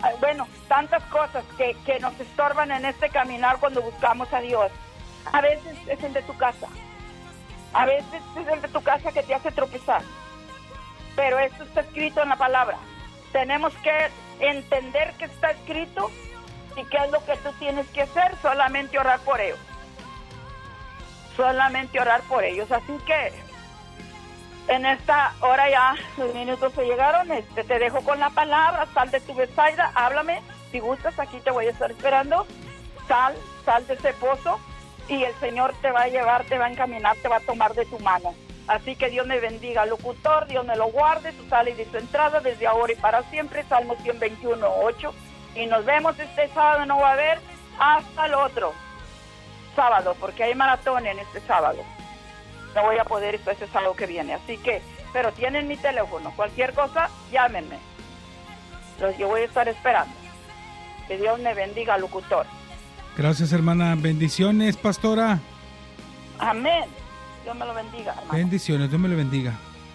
bueno, tantas cosas que nos estorban en este caminar cuando buscamos a Dios. A veces es el de tu casa. A veces es el de tu casa que te hace tropezar. Pero esto está escrito en la palabra. Tenemos que entender que está escrito y qué es lo que tú tienes que hacer, solamente orar por ellos. Solamente orar por ellos. Así que en esta hora ya los minutos se llegaron. Te dejo con la palabra. Sal de tu Betsaida, háblame. Si gustas, aquí te voy a estar esperando. Sal de ese pozo y el Señor te va a llevar, te va a encaminar, te va a tomar de tu mano. Así que Dios me bendiga, locutor, Dios me lo guarde, su salida y su entrada desde ahora y para siempre. Salmo 121:8. Y nos vemos este sábado, no va a haber hasta el otro sábado, porque hay maratón en este sábado. No voy a poder ir ese sábado que viene, así que, pero tienen mi teléfono, cualquier cosa, llámenme. Yo voy a estar esperando. Que Dios me bendiga, locutor. Gracias, hermana. Bendiciones, pastora. Amén. Dios me lo bendiga, hermano. Bendiciones, Dios me lo bendiga.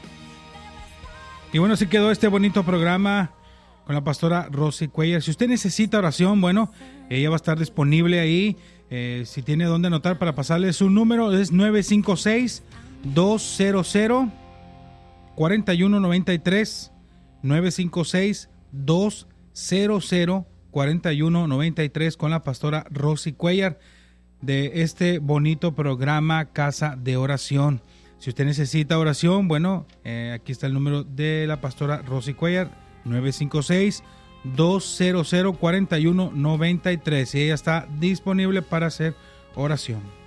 Y bueno, así quedó este bonito programa con la pastora Rosy Cuellar. Si usted necesita oración, bueno, ella va a estar disponible ahí. Si tiene dónde anotar para pasarle su número, es 956-200-4193. 956-200-4193 con la pastora Rosy Cuellar de este bonito programa Casa de Oración. Si usted necesita oración, bueno, aquí está el número de la pastora Rosy Cuellar, 956-200-4193, y ella está disponible para hacer oración.